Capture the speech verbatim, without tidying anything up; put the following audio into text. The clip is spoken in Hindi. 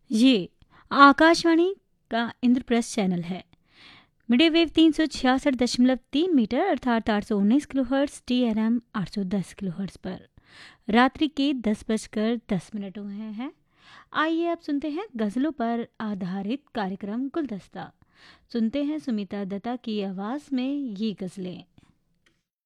ये आकाशवाणी का इंद्रप्रस्थ चैनल है। मीडियम वेव तीन सौ छियासठ दशमलव तीन मीटर अर्थात आठ सौ उन्नीस kilo hertz, T N M आठ सौ दस किलो हर्ट्स पर रात्रि के दस बजकर दस मिनट हुए हैं। आइए अब सुनते हैं गज़लों पर आधारित कार्यक्रम गुलदस्ता। सुनते हैं सुमिता दत्ता की आवाज़ में ये गज़लें।